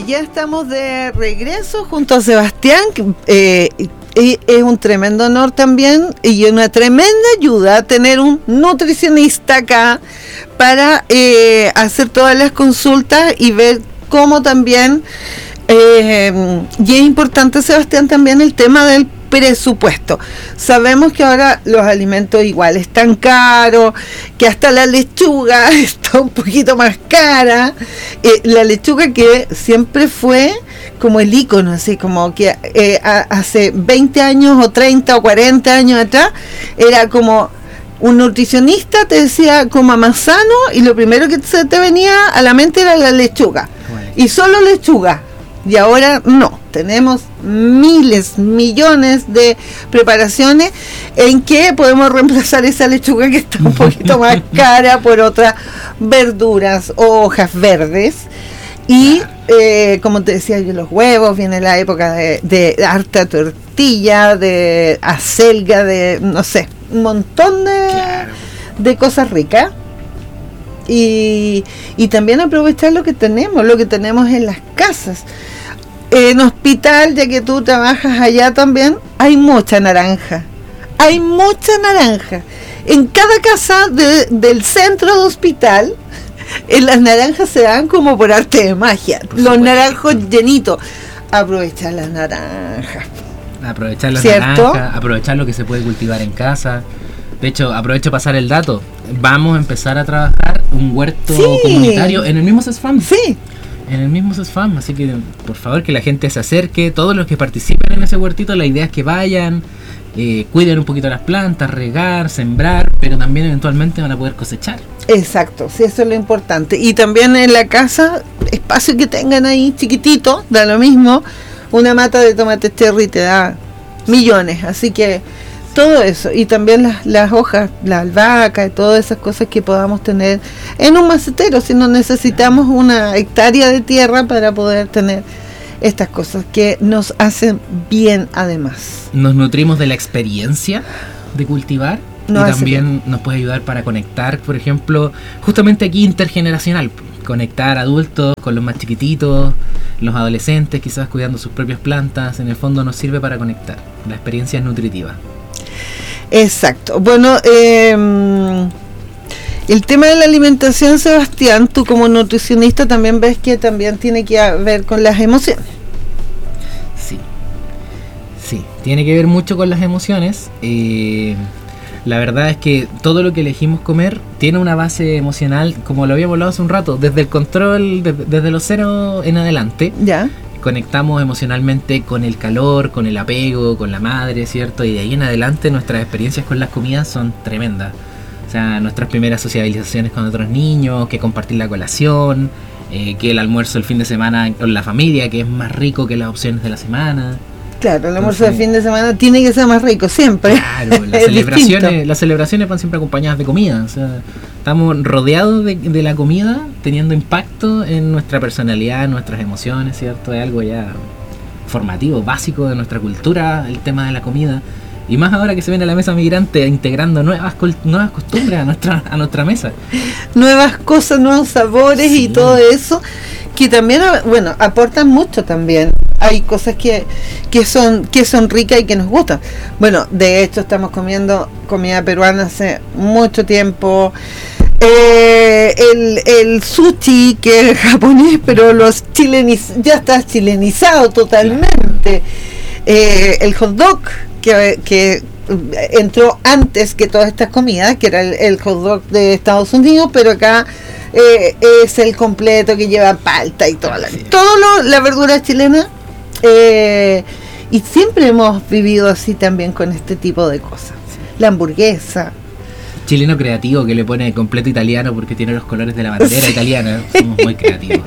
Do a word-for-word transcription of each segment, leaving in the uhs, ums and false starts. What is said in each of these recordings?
ya estamos de regreso junto a Sebastián. Eh, es un tremendo honor también y una tremenda ayuda tener un nutricionista acá para eh, hacer todas las consultas y ver cómo también, eh, y es importante, Sebastián, también el tema del presupuesto. Sabemos que ahora los alimentos igual están caros, que hasta la lechuga está un poquito más cara. Eh, la lechuga que siempre fue como el ícono, así como que eh, a, hace veinte años o treinta o cuarenta años atrás, era como un nutricionista te decía coma más sano y lo primero que se te venía a la mente era la lechuga. Bueno. Y solo lechuga. Y ahora no, tenemos miles, millones de preparaciones en que podemos reemplazar esa lechuga que está un poquito más cara por otras verduras o hojas verdes. Y eh, como te decía yo, los huevos, viene la época de, de harta tortilla, de acelga, de no sé, un montón de, claro. de cosas ricas. Y, y también aprovechar lo que tenemos, lo que tenemos en las casas. En hospital, ya que tú trabajas allá también, hay mucha naranja. Hay mucha naranja. En cada casa de, del centro de hospital, en las naranjas se dan como por arte de magia. Por Los naranjos llenitos. Aprovechar las naranjas. Aprovechar las ¿Cierto? naranjas, aprovechar lo que se puede cultivar en casa. De hecho, aprovecho pasar el dato. Vamos a empezar a trabajar un huerto sí. comunitario en el mismo CESFAM. Sí. En el mismo CESFAM, así que por favor que la gente se acerque. Todos los que participen en ese huertito, la idea es que vayan, eh, cuiden un poquito las plantas, regar, sembrar, pero también eventualmente van a poder cosechar. Exacto, sí, eso es lo importante. Y también en la casa, espacio que tengan ahí chiquitito, da lo mismo. Una mata de tomate cherry te da millones, así que todo eso, y también las, las hojas, la albahaca y todas esas cosas que podamos tener en un macetero, si no necesitamos una hectárea de tierra para poder tener estas cosas que nos hacen bien además. Nos nutrimos de la experiencia de cultivar no y también bien. Nos puede ayudar para conectar, por ejemplo, justamente aquí intergeneracional, conectar adultos con los más chiquititos, los adolescentes quizás cuidando sus propias plantas, en el fondo nos sirve para conectar, la experiencia es nutritiva. Exacto. Bueno, eh, el tema de la alimentación, Sebastián, tú como nutricionista también ves que también tiene que ver con las emociones. Sí, sí, tiene que ver mucho con las emociones. Eh, la verdad es que todo lo que elegimos comer tiene una base emocional, como lo habíamos hablado hace un rato, desde el control, de, desde los cero en adelante. Ya. Conectamos emocionalmente con el calor, con el apego, con la madre, ¿cierto? Y de ahí en adelante nuestras experiencias con las comidas son tremendas. O sea, nuestras primeras sociabilizaciones con otros niños, que compartir la colación, eh, que el almuerzo el fin de semana con la familia, que es más rico que las opciones de la semana. Claro, el almuerzo del fin de semana tiene que ser más rico siempre. Claro, las celebraciones, las celebraciones van siempre acompañadas de comida. O sea, estamos rodeados de, de la comida, teniendo impacto en nuestra personalidad, en nuestras emociones, ¿cierto? Es algo ya formativo, básico de nuestra cultura, el tema de la comida. Y más ahora que se viene a la mesa migrante integrando nuevas nuevas costumbres a nuestra a nuestra mesa. Nuevas cosas, nuevos sabores sí. Y todo eso, que también, bueno, aportan mucho también. Hay cosas que, que son que son ricas y que nos gustan. Bueno, de hecho estamos comiendo comida peruana hace mucho tiempo. Eh, el, el sushi, que es japonés, pero los chileniz, ya está chilenizado totalmente. Eh, el hot dog, que, que entró antes que todas estas comidas, que era el, el hot dog de Estados Unidos, pero acá eh, es el completo que lleva palta y toda la, todo lo, la verdura chilena. Eh, y siempre hemos vivido así también con este tipo de cosas. La hamburguesa. Chileno creativo que le pone completo italiano porque tiene los colores de la bandera sí. italiana. Somos muy creativos.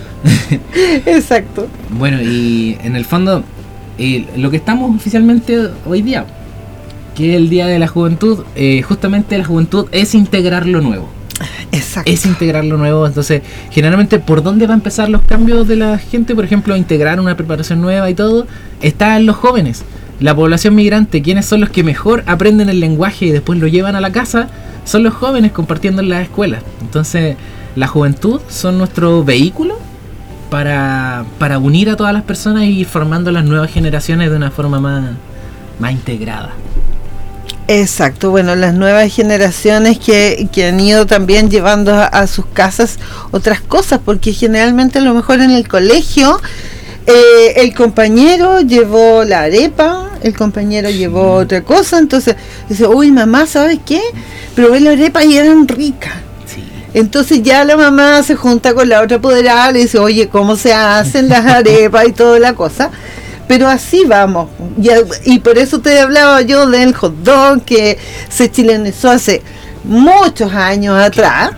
Exacto. Bueno, y en el fondo, eh, lo que estamos oficialmente hoy día, que es el Día de la Juventud, eh, justamente la juventud es integrar lo nuevo. Exacto. Es integrar lo nuevo. Entonces, generalmente, ¿por dónde va a empezar los cambios de la gente? Por ejemplo, integrar una preparación nueva y todo, está en los jóvenes. La población migrante, quienes son los que mejor aprenden el lenguaje y después lo llevan a la casa, son los jóvenes compartiendo en las escuelas. Entonces, la juventud son nuestro vehículo para, para unir a todas las personas y ir formando las nuevas generaciones de una forma más, más integrada. Exacto, bueno, las nuevas generaciones que, que han ido también llevando a, a sus casas otras cosas, porque generalmente a lo mejor en el colegio eh, el compañero llevó la arepa, el compañero llevó otra cosa, entonces dice, uy mamá, ¿sabes qué? Probé la arepa y eran ricas. Sí. Entonces ya la mamá se junta con la otra apoderada y dice, oye, ¿cómo se hacen las arepas y toda la cosa? Pero así vamos, y, y por eso te hablaba yo del hot dog que se chilenizó hace muchos años atrás,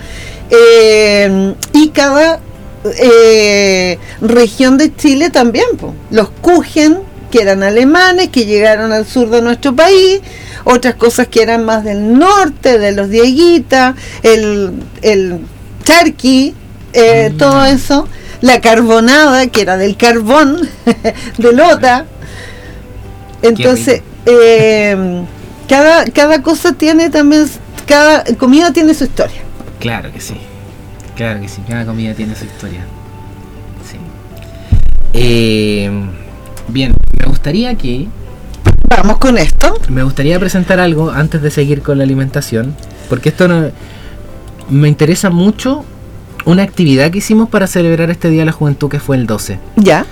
eh, y cada eh, región de Chile también, po. Los Kuchen, que eran alemanes, que llegaron al sur de nuestro país, otras cosas que eran más del norte, de los Dieguitas, el, el charqui, eh, mm. todo eso. La carbonada, que era del carbón, de lota. Entonces, eh, cada, cada cosa tiene también, cada comida tiene su historia. Claro que sí, claro que sí, cada comida tiene su historia. Sí. Eh, bien, me gustaría que... Vamos con esto. Me gustaría presentar algo antes de seguir con la alimentación, porque esto no, me interesa mucho. Una actividad que hicimos para celebrar este Día de la Juventud, que fue el doce. Ya.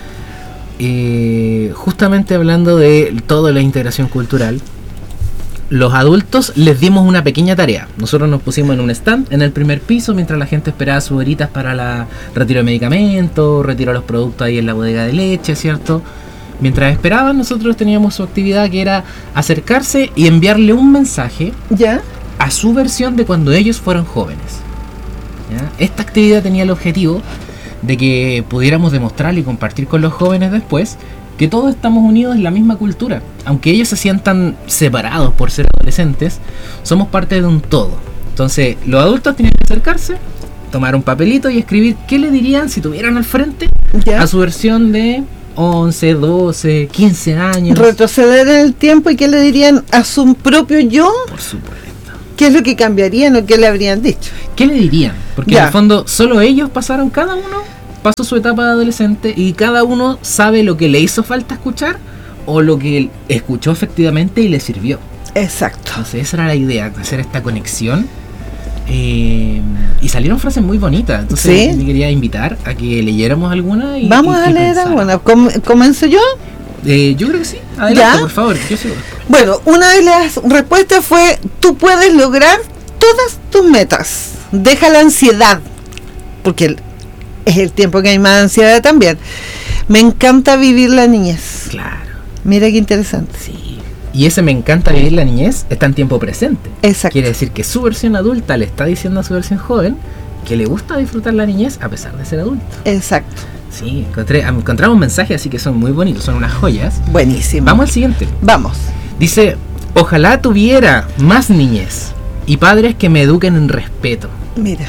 Eh, justamente hablando de toda la integración cultural, los adultos les dimos una pequeña tarea. Nosotros nos pusimos en un stand en el primer piso mientras la gente esperaba sus horitas para la retiro de medicamentos, retiro de los productos ahí en la bodega de leche, ¿cierto? Mientras esperaban, nosotros teníamos su actividad, que era acercarse y enviarle un mensaje, ¿ya?, a su versión de cuando ellos fueron jóvenes. ¿Ya? Esta actividad tenía el objetivo de que pudiéramos demostrar y compartir con los jóvenes después que todos estamos unidos en la misma cultura. Aunque ellos se sientan separados por ser adolescentes, somos parte de un todo. Entonces, los adultos tienen que acercarse, tomar un papelito y escribir qué le dirían si tuvieran al frente, ¿ya?, a su versión de once, doce, quince años. Retroceder en el tiempo, y qué le dirían a su propio yo. Por supuesto. ¿Qué es lo que cambiarían o qué le habrían dicho? ¿Qué le dirían? Porque ya, en el fondo solo ellos pasaron, cada uno pasó su etapa de adolescente y cada uno sabe lo que le hizo falta escuchar o lo que escuchó efectivamente y le sirvió. Exacto. Entonces esa era la idea, hacer esta conexión. Eh, y salieron frases muy bonitas. Entonces, ¿sí?, me quería invitar a que leyéramos alguna. Y, Vamos y, a y leer pensar. alguna. Com- ¿Comienzo yo? Eh, yo creo que sí. Adelante, ¿ya?, por favor. Yo sigo. Bueno, una de las respuestas fue: tú puedes lograr todas tus metas. Deja la ansiedad, porque es el tiempo que hay más ansiedad también. Me encanta vivir la niñez. Claro. Mira qué interesante. Sí. Y ese me encanta vivir la niñez está en tiempo presente. Exacto. Quiere decir que su versión adulta le está diciendo a su versión joven que le gusta disfrutar la niñez a pesar de ser adulto. Exacto. Sí, encontré, encontramos mensajes así que son muy bonitos, son unas joyas. Buenísimo. Vamos al siguiente. Vamos. Dice: ojalá tuviera más niñez y padres que me eduquen en respeto. Mira.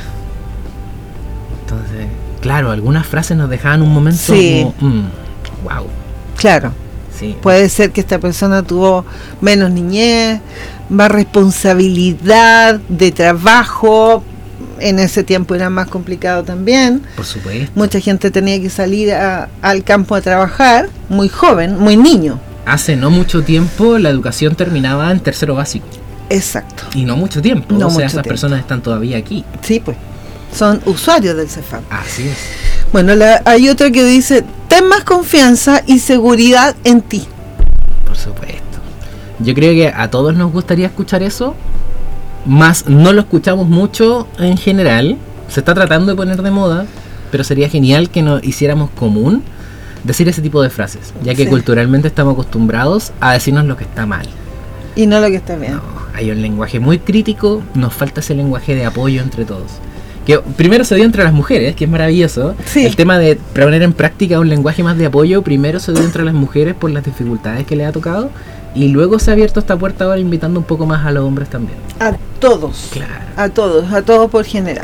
Entonces, claro, algunas frases nos dejaban un momento, sí, como, mm, wow. Claro. Sí. Puede ser que esta persona tuvo menos niñez, más responsabilidad de trabajo. En ese tiempo era más complicado también. Por supuesto. Mucha gente tenía que salir a, al campo a trabajar, muy joven, muy niño. Hace no mucho tiempo la educación terminaba en tercero básico. Exacto. Y no mucho tiempo. No o sea, mucho esas tiempo. personas están todavía aquí. Sí, pues. Son usuarios del CEFAM. Así es. Bueno, la, hay otra que dice: ten más confianza y seguridad en ti. Por supuesto. Yo creo que a todos nos gustaría escuchar eso, más no lo escuchamos mucho en general. Se está tratando de poner de moda, pero sería genial que nos hiciéramos común decir ese tipo de frases, ya que sí, culturalmente estamos acostumbrados a decirnos lo que está mal. Y no lo que está bien. No, hay un lenguaje muy crítico, nos falta ese lenguaje de apoyo entre todos. Que primero se dio entre las mujeres, que es maravilloso. Sí. El tema de poner en práctica un lenguaje más de apoyo, primero se dio entre las mujeres por las dificultades que les ha tocado, y luego se ha abierto esta puerta ahora invitando un poco más a los hombres también. A todos. Claro. A todos, a todos por general.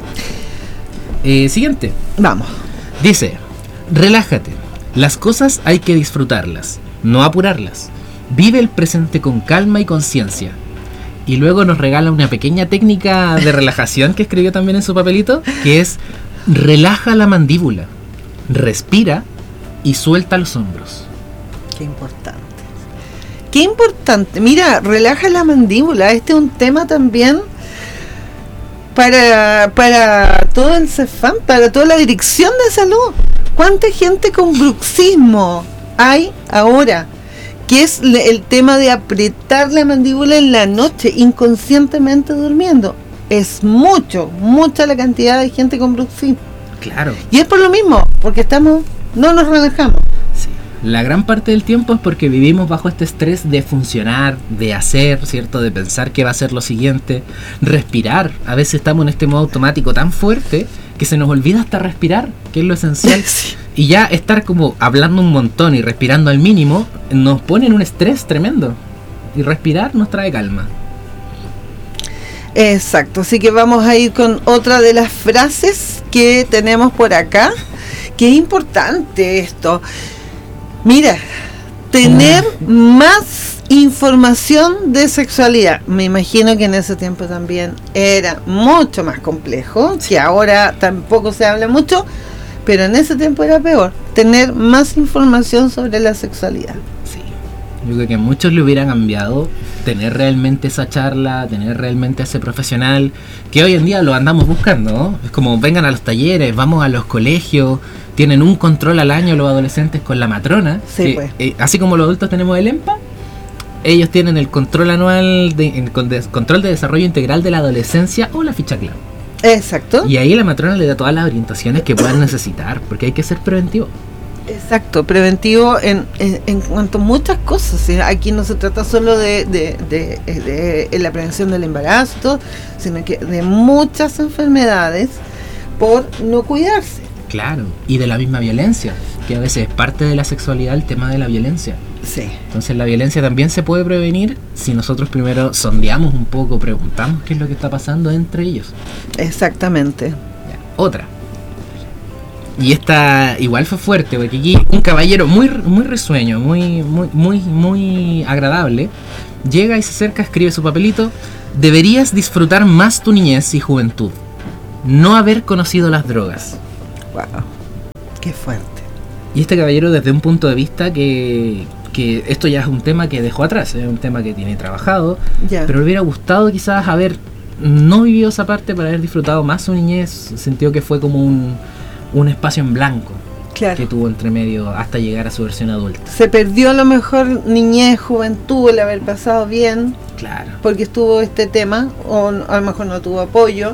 Eh, siguiente. Vamos. Dice: relájate. Las cosas hay que disfrutarlas, no apurarlas. Vive el presente con calma y conciencia. Y luego nos regala una pequeña técnica de relajación que escribió también en su papelito, que es: relaja la mandíbula. respira y suelta los hombros. Qué importante. Qué importante. Mira, relaja la mandíbula. Este es un tema también para, para todo el CEFAM, para toda la dirección de salud. ¿Cuánta gente con bruxismo hay ahora? Que es el tema de apretar la mandíbula en la noche, inconscientemente durmiendo. Es mucho, mucha la cantidad de gente con bruxismo. Claro. Y es por lo mismo, porque estamos, no nos relajamos. Sí. La gran parte del tiempo es porque vivimos bajo este estrés de funcionar, de hacer, ¿cierto? De pensar qué va a ser lo siguiente, respirar. A veces estamos en este modo automático tan fuerte que se nos olvida hasta respirar, que es lo esencial. Sí. Y ya estar como hablando un montón y respirando al mínimo nos pone en un estrés tremendo. Y respirar nos trae calma. Exacto, así que vamos a ir con otra de las frases que tenemos por acá. Qué importante esto. Mira, tener más información de sexualidad. Me imagino que en ese tiempo también era mucho más complejo, que ahora tampoco se habla mucho, pero en ese tiempo era peor, tener más información sobre la sexualidad. Sí, yo creo que a muchos le hubiera cambiado tener realmente esa charla, tener realmente ese profesional, que hoy en día lo andamos buscando, ¿no? Es como vengan a los talleres, vamos a los colegios, tienen un control al año los adolescentes con la matrona, sí, que, pues. eh, así como los adultos tenemos el EMPA, ellos tienen el control anual, de, el control de desarrollo integral de la adolescencia o la ficha clave. Exacto. Y ahí la matrona le da todas las orientaciones que puedan necesitar, porque hay que ser preventivo. Exacto, preventivo en, en, en cuanto a muchas cosas. ¿Sí? Aquí no se trata solo de, de, de, de, de, de la prevención del embarazo, sino que de muchas enfermedades por no cuidarse. Claro, y de la misma violencia, que a veces es parte de la sexualidad el tema de la violencia. Sí. Entonces la violencia también se puede prevenir si nosotros primero sondeamos un poco, preguntamos qué es lo que está pasando entre ellos. Exactamente. Ya, otra. Y esta igual fue fuerte, porque aquí un caballero muy muy risueño, muy muy muy muy agradable, llega y se acerca, escribe su papelito: deberías disfrutar más tu niñez y juventud, no haber conocido las drogas. Wow, qué fuerte. Y este caballero, desde un punto de vista que, que esto ya es un tema que dejó atrás, es un tema que tiene trabajado, yeah. Pero le hubiera gustado quizás haber no vivido esa parte para haber disfrutado más su niñez, sintió que fue como un, un espacio en blanco, claro, que tuvo entre medio hasta llegar a su versión adulta. Se perdió a lo mejor niñez, juventud, el haber pasado bien, claro, porque estuvo este tema, o a lo mejor no tuvo apoyo.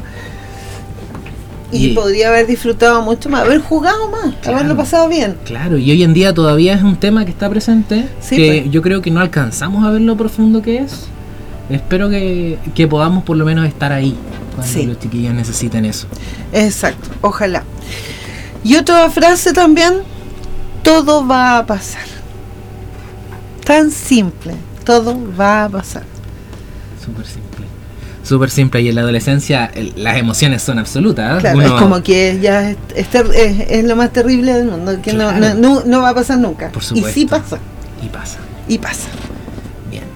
Y, y podría haber disfrutado mucho más, haber jugado más, claro, haberlo pasado bien. Claro, y hoy en día todavía es un tema que está presente, sí, que pues. Yo creo que no alcanzamos a ver lo profundo que es. Espero que, que podamos por lo menos estar ahí cuando sí. Los chiquillos necesiten eso. Exacto, ojalá. Y otra frase también: todo va a pasar. Tan simple, todo va a pasar. Súper simple. Súper simple, y en la adolescencia el, las emociones son absolutas. ¿eh? Claro, uno, es como que ya es, es, ter, es, es lo más terrible del mundo, que claro, no, no, no va a pasar nunca. Por supuesto. Y sí pasa. Y pasa. Y pasa. Bien.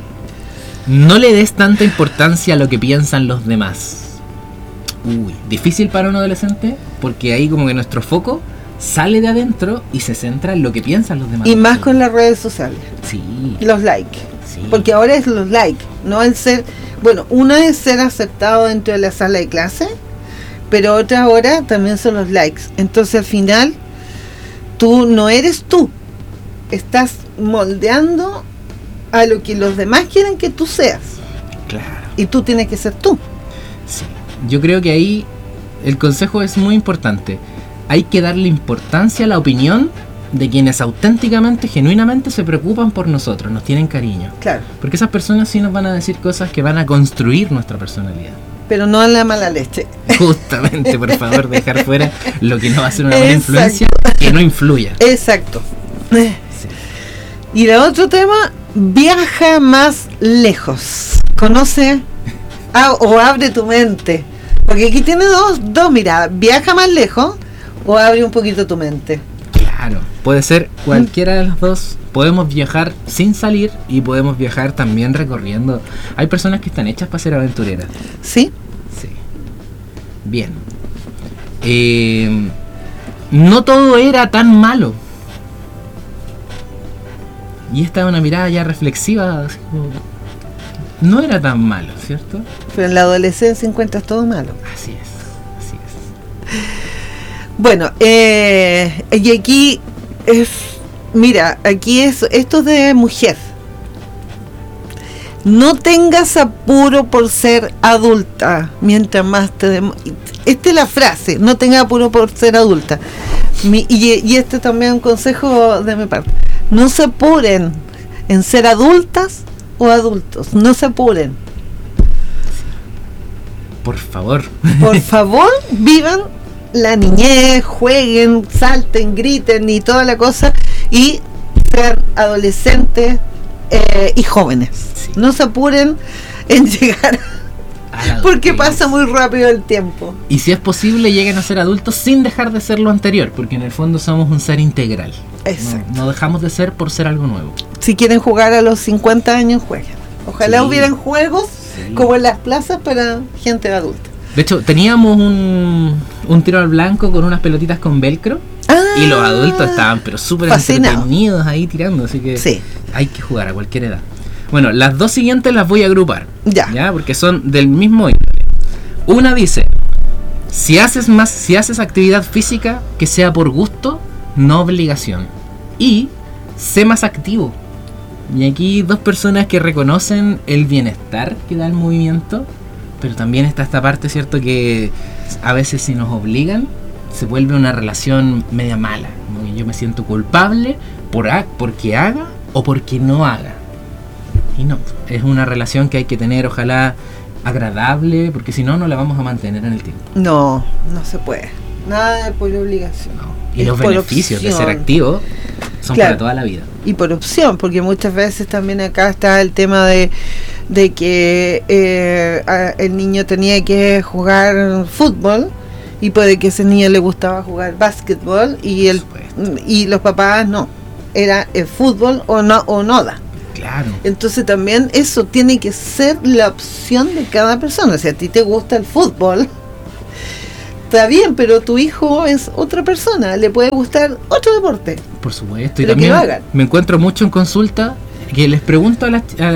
No le des tanta importancia a lo que piensan los demás. Uy, difícil para un adolescente, porque ahí como que nuestro foco sale de adentro y se centra en lo que piensan los demás. Y más con las redes sociales. Sí. Los likes. Sí. Porque ahora es los likes, no el ser... Bueno, una es ser aceptado dentro de la sala de clase, pero otra ahora también son los likes. Entonces al final tú no eres tú, estás moldeando a lo que los demás quieren que tú seas. Claro. Y tú tienes que ser tú. Sí. Yo creo que ahí el consejo es muy importante. Hay que darle importancia a la opinión de quienes auténticamente, genuinamente se preocupan por nosotros, nos tienen cariño. Claro. Porque esas personas sí nos van a decir cosas que van a construir nuestra personalidad. Pero no a la mala leche. Justamente, por favor, dejar fuera lo que no va a ser una mala influencia, que no influya. Exacto. Sí. Y el otro tema: viaja más lejos. Conoce ah, o abre tu mente. Porque aquí tiene dos, dos miradas: viaja más lejos o abre un poquito tu mente. Claro, puede ser cualquiera de las dos. Podemos viajar sin salir y podemos viajar también recorriendo. Hay personas que están hechas para ser aventureras. ¿Sí? Sí. Bien. Eh, no todo era tan malo. Y esta es una mirada ya reflexiva, así como, no era tan malo, ¿cierto? Pero en la adolescencia encuentras todo malo. Así es, así es. Bueno, eh, y aquí es, mira, aquí es, esto es de mujer. No tengas apuro por ser adulta, mientras más te... Dem- Esta es la frase, no tengas apuro por ser adulta. Mi, y, y este también es un consejo de mi parte. No se apuren en ser adultas o adultos, no se apuren. Por favor. Por favor, vivan la niñez, jueguen, salten, griten y toda la cosa, y sean adolescentes eh, y jóvenes. Sí. No se apuren en llegar, porque pasa muy rápido el tiempo. Y si es posible, lleguen a ser adultos sin dejar de ser lo anterior, porque en el fondo somos un ser integral. Exacto. No, no dejamos de ser por ser algo nuevo. Si quieren jugar a los cincuenta años, jueguen. Ojalá sí. hubieran juegos sí. como en las plazas para gente adulta. De hecho, teníamos un, un tiro al blanco con unas pelotitas con velcro. Ah, y los adultos estaban pero súper entretenidos ahí tirando, así que sí. hay que jugar a cualquier edad. Bueno, las dos siguientes las voy a agrupar, ya, ¿ya? Porque son del mismo índole. Una dice, si haces más, si haces actividad física, que sea por gusto, no obligación. Y sé más activo. Y aquí dos personas que reconocen el bienestar que da el movimiento, pero también está esta parte, ¿cierto? Que a veces si nos obligan, se vuelve una relación media mala. ¿No? Yo me siento culpable por ha- porque haga o porque no haga. Y no, es una relación que hay que tener, ojalá, agradable, porque si no, no la vamos a mantener en el tiempo. No, no se puede. Nada de por obligación. No. Y es los beneficios opción. de ser activo son claro, para toda la vida. Y por opción, porque muchas veces también acá está el tema de, de que eh, a, el niño tenía que jugar fútbol, y puede que a ese niño le gustaba jugar básquetbol, y el y los papás no. Era el fútbol o no o nada. Claro. Entonces también eso tiene que ser la opción de cada persona. Si a ti te gusta el fútbol, está bien, pero tu hijo es otra persona, le puede gustar otro deporte. Por supuesto. Y también me encuentro mucho en consulta que les pregunto a las, a